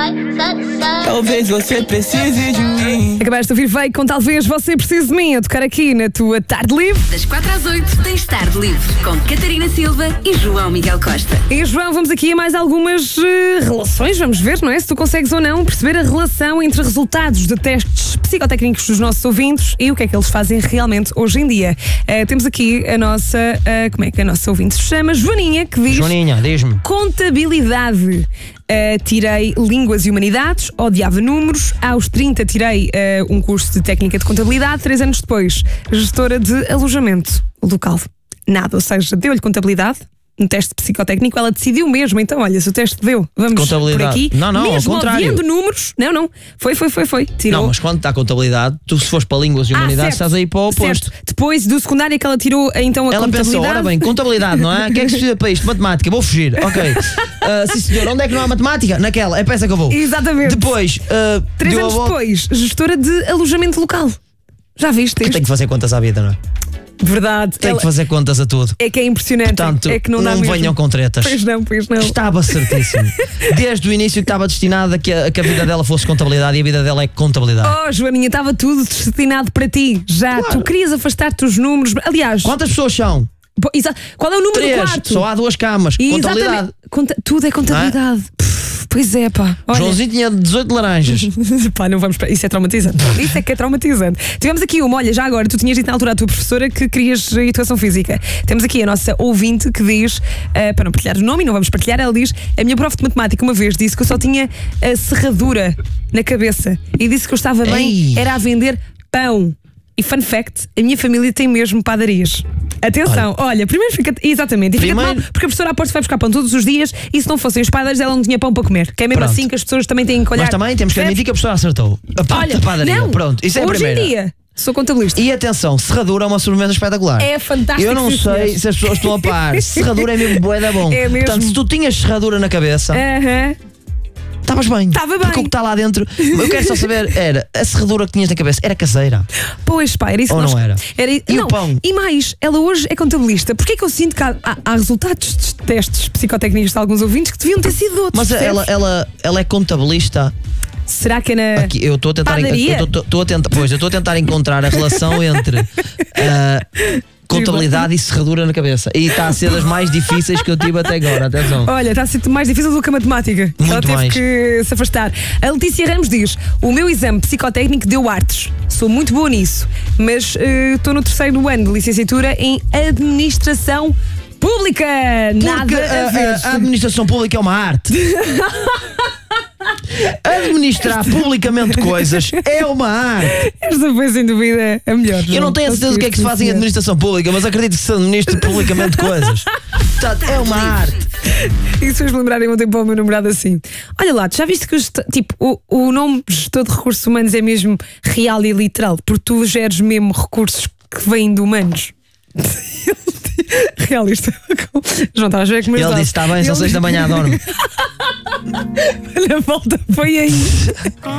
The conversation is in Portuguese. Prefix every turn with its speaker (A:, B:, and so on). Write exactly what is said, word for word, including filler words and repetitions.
A: Talvez você precise de mim.
B: Acabaste de ouvir Veio com Talvez Você Precise de Mim, a tocar aqui na tua Tarde Livre.
C: Das quatro às oito tens Tarde Livre com Catarina Silva e João Miguel Costa.
B: E João, vamos aqui a mais algumas uh, relações, vamos ver, não é? Se tu consegues ou não perceber a relação entre resultados de testes psicotécnicos dos nossos ouvintes e o que é que eles fazem realmente hoje em dia. Uh, temos aqui a nossa, uh, como é que a nossa ouvinte se chama? Joaninha, que diz...
D: Joaninha, diz-me.
B: Contabilidade. Uh, tirei Línguas e Humanidades, odiava números. Aos trinta tirei uh, um curso de técnica de contabilidade. Três anos depois, gestora de alojamento local. Nada, ou seja, deu-lhe contabilidade. Um teste psicotécnico, ela decidiu mesmo. Então, olha, se o teste deu, vamos por aqui.
D: Não, não,
B: mesmo
D: ao contrário.
B: odiando números. Não, não. Foi, foi, foi, foi. Tirou.
D: Não, mas quando está a contabilidade, tu se fores para Línguas e Humanidades,
B: ah,
D: estás aí para o oposto.
B: Certo. Depois do secundário que ela tirou, então a
D: ela
B: contabilidade.
D: Ela pensou, ora bem, contabilidade, não é? O que é que se precisa para isto? Matemática, vou fugir. Ok. Uh, sim, senhor, onde é que não há matemática? Naquela, é para essa que eu vou.
B: Exatamente.
D: Depois, uh,
B: três anos depois, gestora de alojamento local. Já viste isto?
D: Tem que fazer contas à vida, não é?
B: Verdade.
D: Tem ela... que fazer contas a tudo.
B: É que é impressionante.
D: Portanto,
B: é que não,
D: não venham com tretas.
B: Pois não, pois não.
D: Estava certíssimo. Desde o início que estava destinada a que a, que a vida dela fosse contabilidade e a vida dela é contabilidade.
B: Oh, Joaninha, estava tudo destinado para ti. Já, claro. Tu querias afastar-te os números. Aliás...
D: Quantas pessoas são?
B: Qual é o número
D: Três.
B: do quarto?
D: Só há duas camas. Contabilidade.
B: Conta... Tudo é contabilidade. É? Pois é, pá. Olha.
D: Joãozinho tinha dezoito laranjas.
B: Pá, não vamos para... Isso é traumatizante. Isso é que é traumatizante. Tivemos aqui uma, olha, já agora, tu tinhas dito na altura à tua professora que querias educação física. Temos aqui a nossa ouvinte que diz, uh, para não partilhar o nome, e não vamos partilhar, ela diz: a minha prof de matemática uma vez disse que eu só tinha a serradura na cabeça e disse que eu estava bem, Ei. era a vender pão. E fun fact, a minha família tem mesmo padarias. Atenção, olha, olha primeiro fica. Exatamente, e fica
D: primeiro...
B: mal, porque a professora aposto vai buscar pão todos os dias e se não fossem os padres ela não tinha pão para comer. Que é mesmo Pronto. assim que as pessoas também têm que olhar.
D: Mas também temos que admitir que a professora acertou. A pá, olha, a padaria. Não, Pronto, isso é a primeira.
B: Hoje em dia, sou contabilista.
D: E atenção, serradura é uma sobremesa espetacular.
B: É fantástico.
D: Eu não sei se as pessoas estão a par. Serradura é mesmo bué da bom.
B: É mesmo.
D: Portanto, se tu tinhas serradura na cabeça.
B: Aham. Uh-huh.
D: Estavas bem.
B: Estava bem.
D: Porque o que está lá dentro, eu quero só saber, era a serradura que tinhas na cabeça, era caseira?
B: Pois pá, era isso.
D: Ou
B: que
D: não
B: nós...
D: era?
B: era?
D: E
B: não.
D: o pão?
B: E mais, ela hoje é contabilista. Porquê é que eu sinto que há, há, há resultados de testes psicotécnicos de alguns ouvintes que deviam ter sido outros?
D: Mas ela, ela, ela é contabilista.
B: Será que é na
D: Aqui, eu estou a tentar,
B: padaria?
D: Eu estou a tentar, pois, eu estou a tentar encontrar a relação entre uh, contabilidade e serradura na cabeça. E está a ser das mais difíceis que eu tive até agora. Atenção.
B: Olha, está a ser mais difícil do que a matemática.
D: Muito
B: Ela teve
D: mais.
B: que se afastar. A Letícia Ramos diz: o meu exame psicotécnico deu artes. Sou muito boa nisso, mas estou uh, no terceiro ano de licenciatura em administração pública.
D: Porque
B: Nada a ver.
D: A, a administração pública é uma arte. Administrar publicamente coisas é uma arte.
B: Esta foi sem dúvida a melhor.
D: Eu não tenho a certeza do que é que se faz em administração pública, mas acredito que se administre publicamente coisas. Portanto, é uma arte.
B: Isso fez-me lembrarem ontem para o meu namorado assim: olha lá, tu já viste que tipo, o, o nome gestor de recursos humanos é mesmo real e literal, porque tu geres mesmo recursos que vêm de humanos. Realista. João, estás a ver como
D: ele disse: está bem, são seis da manhã, dorme.
B: Olha, volta, foi aí.